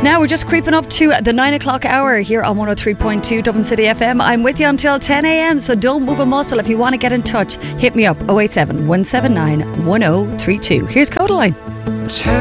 Now we're just creeping up to the 9 o'clock hour here on 103.2 Dublin City FM. I'm with you until 10 a.m, so don't move a muscle. If you want to get in touch, hit me up 087 179 1032. Here's Codaline.